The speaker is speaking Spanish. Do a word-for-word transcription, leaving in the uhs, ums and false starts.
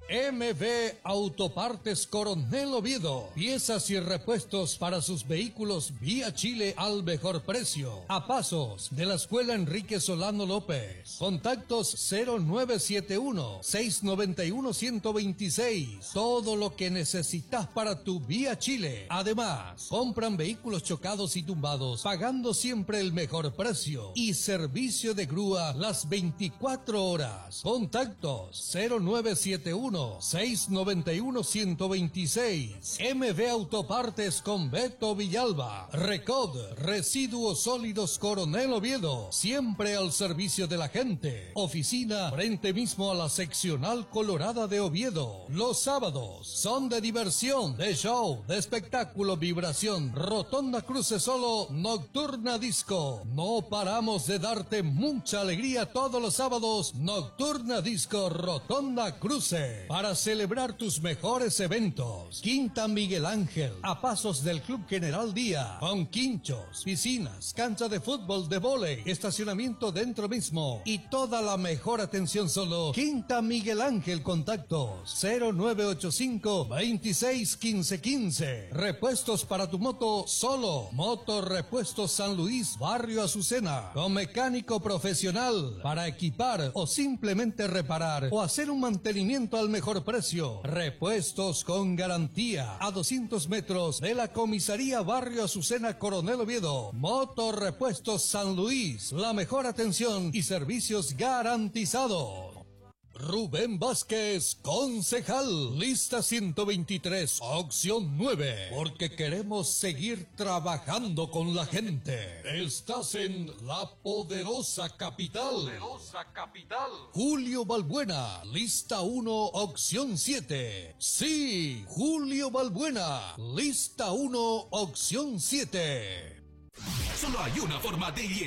M B Autopartes Coronel Oviedo. Piezas y repuestos para sus vehículos vía Chile al mejor precio. A pasos de la Escuela Enrique Solano López. Contactos cero nueve siete uno, seis nueve uno, uno dos seis. Todo lo que necesitas para tu vía Chile. Además, compran vehículos chocados y tumbados, pagando siempre el mejor precio. Y servicio de grúa las veinticuatro horas. Contactos cero nueve siete uno, seis nueve uno, uno dos seis. M B Autopartes con Beto Villalba. Recod, Residuos Sólidos Coronel Oviedo. Siempre al servicio de la gente. Oficina frente mismo a la seccional colorada de Oviedo. Los sábados son de diversión, de show, de espectáculo, vibración. Rotonda Cruce Solo, Nocturna Disco. No paramos de darte mucha alegría todos los sábados. Nocturna Disco, Rotonda Cruce. Para celebrar tus mejores eventos. Quinta Miguel Ángel, a pasos del Club General Día, con quinchos, piscinas, cancha de fútbol, de vóley, estacionamiento dentro mismo y toda la mejor atención. Solo Quinta Miguel Ángel. Contactos cero nueve ocho cinco, veintiséis, quince, quince. Repuestos para tu moto. Solo Moto Repuestos San Luis, Barrio Azucena, con mecánico profesional para equipar o simplemente reparar o hacer un mantenimiento al mejor precio. Repuestos con garantía a doscientos metros de la comisaría Barrio Azucena Coronel Oviedo. Moto Repuestos San Luis, la mejor atención y servicios garantizados. Rubén Vázquez, concejal, lista ciento veintitrés, opción nueve, porque queremos seguir trabajando con la gente. Estás en la poderosa capital. Poderosa capital. Julio Balbuena, lista uno, opción siete. Sí, Julio Balbuena, lista uno, opción siete. Solo hay una forma de